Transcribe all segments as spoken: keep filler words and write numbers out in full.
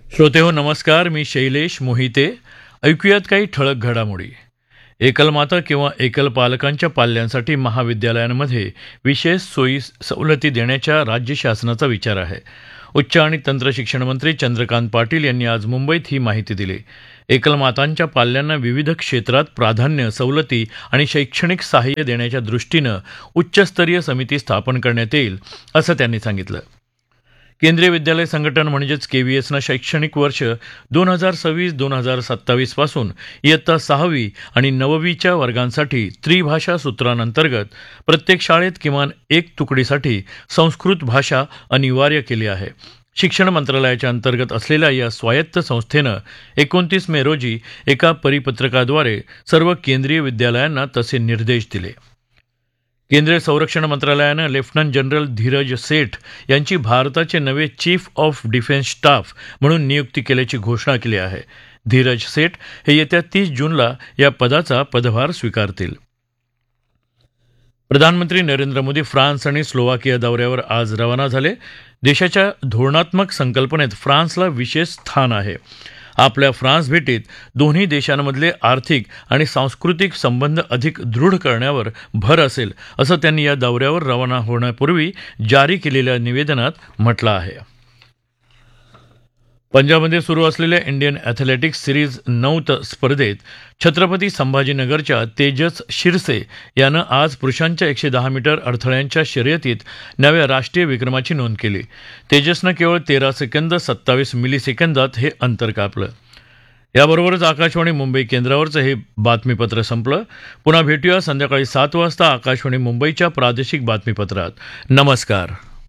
श्रोतेहो नमस्कार. मी शैलेश मोहिते. ऐकूयात काही ठळक घडामोडी. एकलमाता किंवा एकल पालकांच्या पाल्यांसाठी महाविद्यालयांमध्ये विशेष सोयी सवलती देण्याच्या राज्य शासनाचा विचार आहे. उच्च आणि तंत्र शिक्षण मंत्री चंद्रकांत पाटील यांनी आज मुंबईत ही माहिती दिली. एकलमातांच्या पाल्यांना विविध क्षेत्रात प्राधान्य, सवलती आणि शैक्षणिक सहाय्य देण्याच्या दृष्टीनं उच्चस्तरीय समिती स्थापन करण्यात येईल, असं त्यांनी सांगितलं. केंद्रीय विद्यालय संघटन म्हणजेच केव्हीएसनं शैक्षणिक वर्ष दोन हजार सव्वीस दोन हजार सत्तावीस पासून इयत्ता सहावी आणि नववीच्या वर्गांसाठी त्रिभाषा सूत्रांतर्गत प्रत्येक शाळेत किमान एक तुकडीसाठी संस्कृत भाषा अनिवार्य केली आहे. शिक्षण मंत्रालयाच्या अंतर्गत असलेल्या या स्वायत्त संस्थेनं एकोणतीस मे रोजी एका परिपत्रकाद्वारे सर्व केंद्रीय विद्यालयांना तसे निर्देश दिले. केंद्रीय संरक्षण मंत्रालयानं लेफ्टनंट जनरल धीरज सेठ यांची भारताचे नवे चीफ ऑफ डिफेन्स स्टाफ म्हणून नियुक्ती केल्याची घोषणा केली आहे. धीरज सेठ हे येत्या तीस जूनला या पदाचा पदभार स्वीकारतील. प्रधानमंत्री नरेंद्र मोदी फ्रान्स आणि स्लोवाकिया दौऱ्यावर आज रवाना झाले. देशाच्या धोरणात्मक संकल्पनेत फ्रान्सला विशेष स्थान आहे. आपल्या फ्रान्स भेटीत दोन्ही देशांमधले आर्थिक आणि सांस्कृतिक संबंध अधिक दृढ करण्यावर भर असेल, असं त्यांनी या दौऱ्यावर रवाना होण्यापूर्वी जारी केलेल्या निवेदनात म्हटलं आहे. पंजाबमध्ये सुरू असलेल्या इंडियन ॲथलेटिक्स सिरीज नऊ स्पर्धेत छत्रपती संभाजीनगरच्या तेजस शिरसे यानं आज पुरुषांच्या एकशे दहा मीटर अडथळ्यांच्या शर्यतीत नव्या राष्ट्रीय विक्रमाची नोंद केली. तेजसनं केवळ तेरा सेकंद सत्तावीस मिली सेकंदात हे अंतर कापलं. याबरोबरच आकाशवाणी मुंबई केंद्रावरचं हे बातमीपत्र संपलं. पुन्हा भेटूया संध्याकाळी सात वाजता आकाशवाणी मुंबईच्या प्रादेशिक बातमीपत्रात. नमस्कार.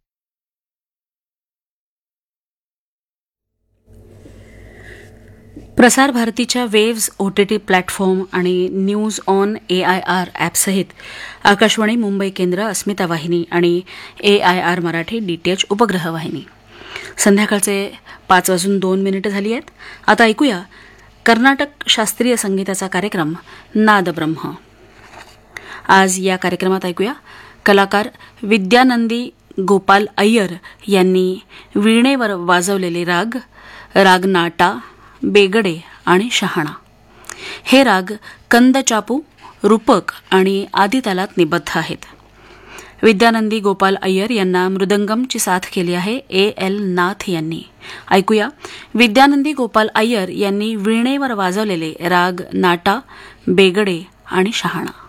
प्रसार भारतीच्या वेव्ज ओटीटी प्लॅटफॉर्म आणि news on A I R ॲपसहित Akashvani Mumbai केंद्र, अस्मिता वाहिनी आणि ए आय आर मराठी डीटीएच उपग्रह वाहिनी. संध्याकाळचे पाच वाजून दोन मिनिटं झाली आहेत. आता ऐकूया कर्नाटक शास्त्रीय संगीताचा कार्यक्रम नादब्रह्म. आज या कार्यक्रमात ऐकूया कलाकार विद्यानंदी गोपाल अय्यर यांनी वीणेवर वाजवलेले राग राग नाटा, बेगडे आणि शहाणा. हे राग कंद चापू, रूपक आणि आदितालात निबद्ध आहेत. विद्यानंदी गोपाल अय्यर यांना मृदंगमची साथ केली आहे ए एल नाथ यांनी. ऐकूया विद्यानंदी गोपाल अय्यर यांनी वीणेवर वाजवलेले राग नाटा, बेगडे आणि शहाणा.